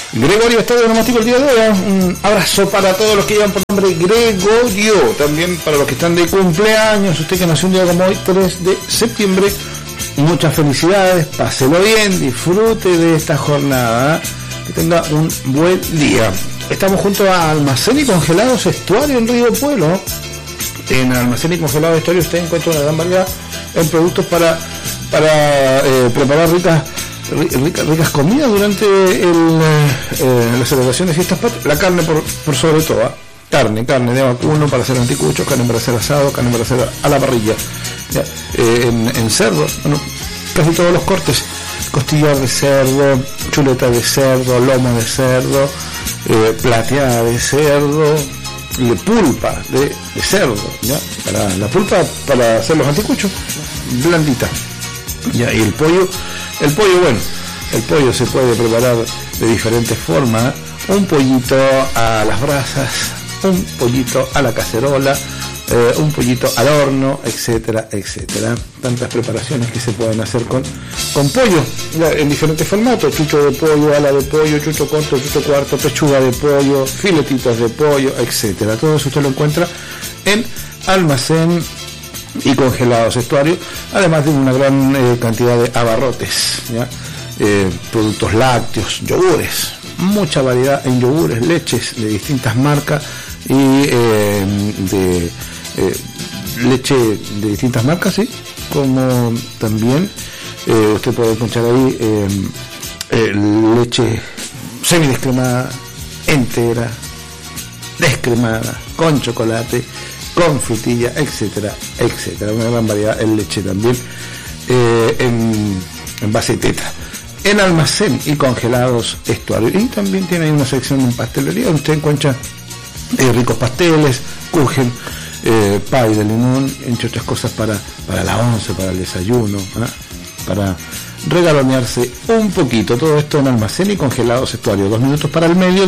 Gregorio Estadio Nomástico el día de hoy. Un abrazo para todos los que llevan por nombre Gregorio. También para los que están de cumpleaños. Usted que nació un día como hoy, 3 de septiembre. Muchas felicidades, páselo bien, disfrute de esta jornada. Que tenga un buen día. Estamos junto a Almacén y Congelados Estuario en Río Pueblo. En Almacén y Congelados Estuario usted encuentra una gran variedad en productos para preparar ricas comidas durante las celebraciones y estas patrias. La carne por sobre todo, ¿eh? carne de vacuno para hacer anticuchos, carne para hacer asado, carne para hacer a la parrilla, en cerdo, bueno, casi todos los cortes, costillar de cerdo, chuleta de cerdo, lomo de cerdo, plateada de cerdo, y pulpa de cerdo, ¿ya? Para la pulpa para hacer los anticuchos, blandita, ya. Y el pollo se puede preparar de diferentes formas, un pollito a las brasas, un pollito a la cacerola, un pollito al horno, etcétera. Tantas preparaciones que se pueden hacer con pollo, en diferentes formatos: chucho de pollo, ala de pollo, chucho corto, chucho cuarto, pechuga de pollo, filetitos de pollo, etcétera. Todo eso usted lo encuentra en Almacén y Congelados Estuario, además de una gran cantidad de abarrotes, ¿ya? Productos lácteos, yogures, mucha variedad en yogures, leches de distintas marcas y leche de distintas marcas, sí, como también usted puede encontrar ahí leche semidescremada, entera, descremada, con chocolate, con frutilla, etcétera. Una gran variedad en leche también, en base de teta. En Almacén y Congelados Estuario. Y también tiene ahí una sección en pastelería donde usted encuentra ricos pasteles, kuchen, pay de limón, entre otras cosas para la once, para el desayuno, para regalonearse un poquito. Todo esto en Almacén y Congelados Estuario. 2 minutos para el medio.